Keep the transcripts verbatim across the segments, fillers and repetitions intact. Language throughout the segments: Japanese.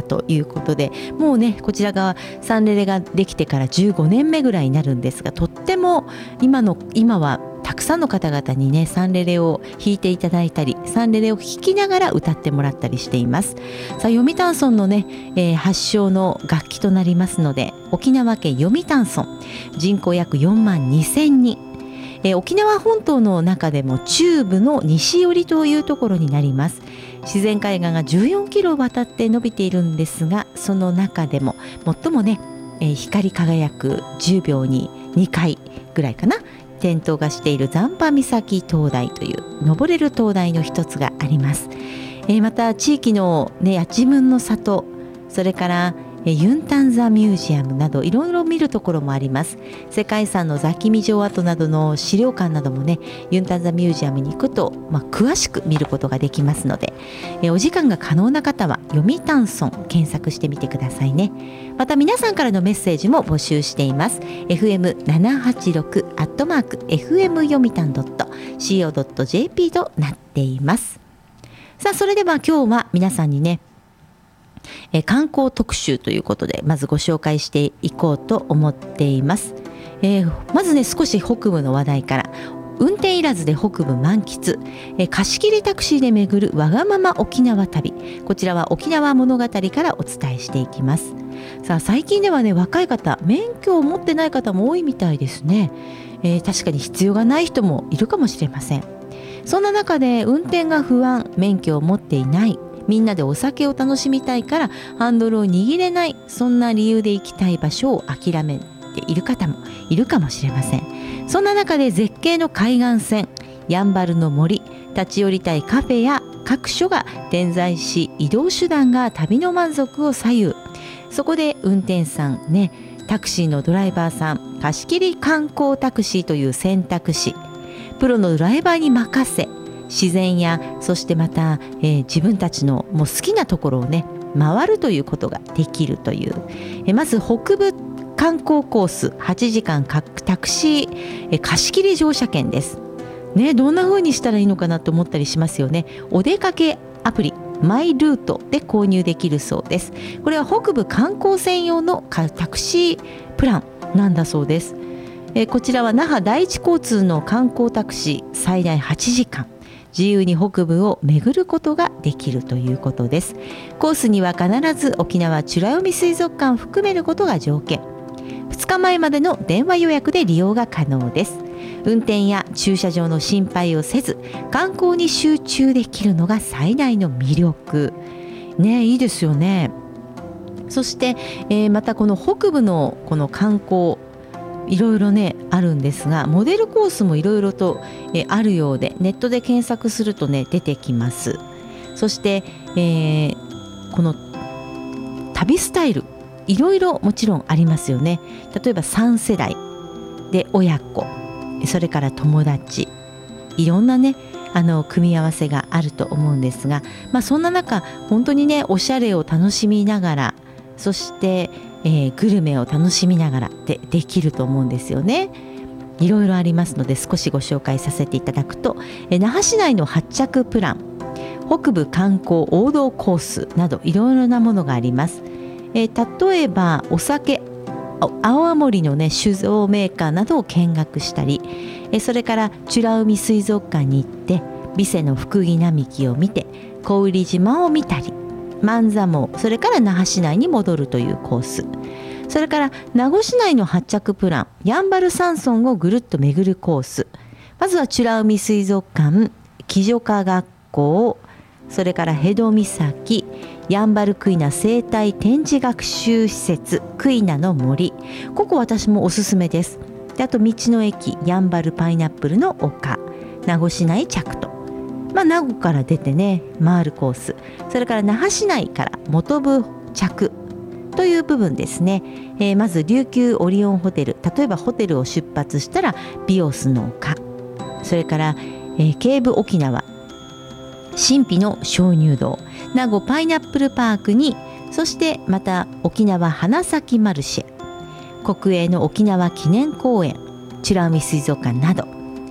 ということで、もうねこちらがサンレレができてからじゅうごねんめぐらいになるんですが、とっても今の今はたくさんの方々にねサンレレを弾いていただいたり、サンレレを弾きながら歌ってもらったりしています。さあ読谷村のね、えー、発祥の楽器となりますので、沖縄県読谷村、人口約よんまんにせんにん、えー、沖縄本島の中でも中部の西寄りというところになります。自然海岸がじゅうよんキロ渡って伸びているんですが、その中でも最もね、えー、光り輝くじゅうびょうににかいぐらいかな、点灯がしている残波岬灯台という登れる灯台の一つがあります。えー、また地域のねやちむんの里、それからえー、ユンタンザミュージアムなどいろいろ見るところもあります。世界遺産のザキミ城跡などの資料館などもね、ユンタンザミュージアムに行くと、まあ、詳しく見ることができますので、えー、お時間が可能な方は読谷村検索してみてくださいね。また皆さんからのメッセージも募集しています。 エフエムななはちろく アットマーク エフエム 読谷 ドット シーオー ドット ジェーピー となっています。さあそれでは今日は皆さんにねえ観光特集ということでまずご紹介していこうと思っています。えー、まずね少し北部の話題から。運転いらずで北部満喫、え貸し切りタクシーで巡るわがまま沖縄旅、こちらは沖縄物語からお伝えしていきます。さあ最近ではね若い方、免許を持ってない方も多いみたいですね。えー、確かに必要がない人もいるかもしれません。そんな中で運転が不安、免許を持っていない、みんなでお酒を楽しみたいからハンドルを握れない、そんな理由で行きたい場所を諦めている方もいるかもしれません。そんな中で絶景の海岸線、やんばるの森、立ち寄りたいカフェや各所が点在し、移動手段が旅の満足を左右。そこで運転手さんね、タクシーのドライバーさん、貸し切り観光タクシーという選択肢、プロのドライバーに任せ、自然やそしてまた、えー、自分たちのもう好きなところをね回るということができるという、えー、まず北部観光コースはちじかんタクシー、えー、貸し切り乗車券ですね。どんな風にしたらいいのかなと思ったりしますよね。お出かけアプリマイルートで購入できるそうです。これは北部観光専用のタクシープランなんだそうです。えー、こちらは那覇第一交通の観光タクシー、最大はちじかん自由に北部を巡ることができるということです。コースには必ず沖縄美ら海水族館を含めることが条件。ふつかまえまでの電話予約で利用が可能です。運転や駐車場の心配をせず観光に集中できるのが最大の魅力ね。いいですよね。そして、えー、またこの北部のこの観光いろいろねあるんですが、モデルコースもいろいろと、えー、あるようで、ネットで検索するとね出てきます。そして、えー、この旅スタイルいろいろもちろんありますよね。例えばさんせだいで親子、それから友達、いろんなねあの組み合わせがあると思うんですが、まあ、そんな中本当にねおしゃれを楽しみながら、そしてえー、グルメを楽しみながらでできると思うんですよね。いろいろありますので少しご紹介させていただくと、えー、那覇市内の発着プラン、北部観光王道コースなどいろいろなものがあります。えー、例えばお酒、青森のね酒造メーカーなどを見学したり、えー、それから美ら海水族館に行って備瀬のフクギ並木を見て小売島を見たり、万座毛、それから那覇市内に戻るというコース、それから名護市内の発着プラン、やんばる山村をぐるっと巡るコース、まずは美ら海水族館、基女科学校、それから辺戸岬、やんばるクイナ生態展示学習施設クイナの森、ここ私もおすすめです。であと道の駅やんばるパイナップルの丘、名護市内着と、まあ、名護から出てね回るコース、それから那覇市内から本部着という部分ですね。えー、まず琉球オリオンホテル、例えばホテルを出発したらビオスの丘、それから、えー、京武沖縄神秘の鍾乳洞、名護パイナップルパークに、そしてまた沖縄花咲マルシェ、国営の沖縄記念公園、美ら海水族館など、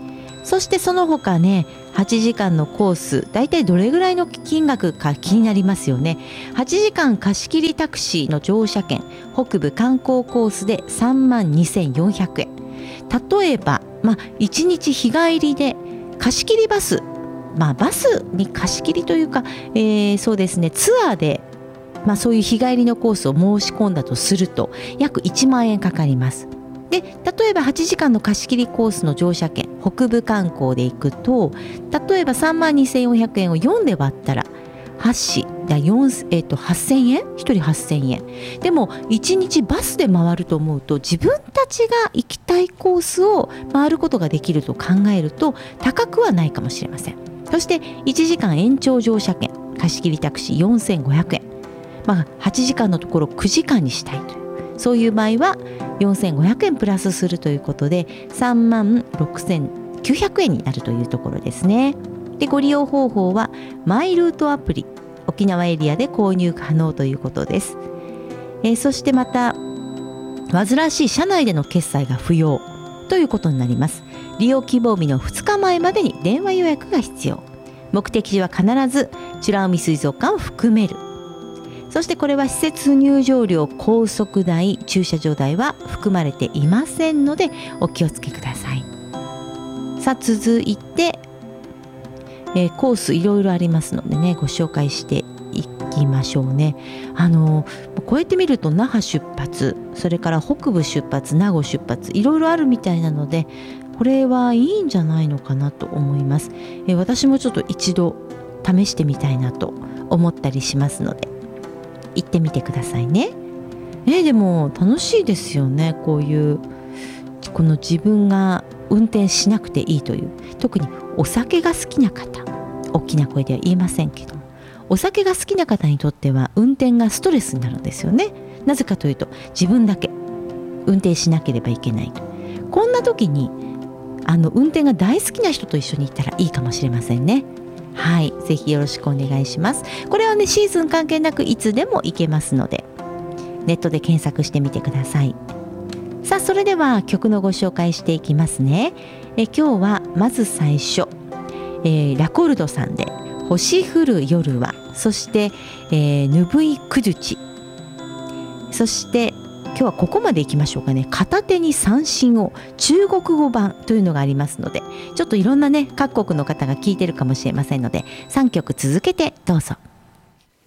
そしてその他ね、はちじかんのコース、だいたいどれぐらいの金額か気になりますよね。はちじかん貸し切りタクシーの乗車券、北部観光コースでさんまんにせんよんひゃくえん。例えば、まあ、いちにち日帰りで貸し切りバス、まあ、バスに貸し切りというか、えー、そうですね、ツアーで、まあ、そういう日帰りのコースを申し込んだとすると約いちまんえんかかります。で、例えばはちじかんの貸し切りコースの乗車券、北部観光で行くと、例えばさんまんにせんよんひゃくえんをよんで割ったらはちだよん、えー、とはっせんえん、ひとりはっせんえん。でもいちにちバスで回ると思うと、自分たちが行きたいコースを回ることができると考えると高くはないかもしれません。そしていちじかん延長乗車券、貸し切りタクシーよんせんごひゃくえん、まあ、はちじかんのところくじかんにしたいという、そういう場合はよんせんごひゃくえんプラスするということでさんまんろくせんきゅうひゃくえんになるというところですね。で、ご利用方法はマイルートアプリ、沖縄エリアで購入可能ということです。えー、そしてまた煩わしい車内での決済が不要ということになります。利用希望日のふつかまえまでに電話予約が必要。目的地は必ず美ら海水族館を含める。そしてこれは施設入場料、高速代、駐車場代は含まれていませんのでお気をつけください。さあ続いて、えー、コースいろいろありますのでね、ご紹介していきましょうね。あのこうやって見ると那覇出発、それから北部出発、名護出発、いろいろあるみたいなので、これはいいんじゃないのかなと思います。えー、私もちょっと一度試してみたいなと思ったりしますので行ってみてくださいね。ね、でも楽しいですよね。こういうこの自分が運転しなくていいという、特にお酒が好きな方、大きな声では言いませんけども、お酒が好きな方にとっては運転がストレスになるんですよね。なぜかというと自分だけ運転しなければいけないと。こんな時にあの運転が大好きな人と一緒に行ったらいいかもしれませんね。はい、ぜひよろしくお願いします。これはね、シーズン関係なくいつでも行けますので、ネットで検索してみてください。さあ、それでは曲のご紹介していきますね。え今日はまず最初、えー、ラコルドさんで星降る夜は、そして、えー、ヌブイクドゥチ、そして今日はここまでいきましょうかね。片手に三振を、中国語版というのがありますので、ちょっといろんなね各国の方が聞いてるかもしれませんので、さんきょく続けてどうぞ。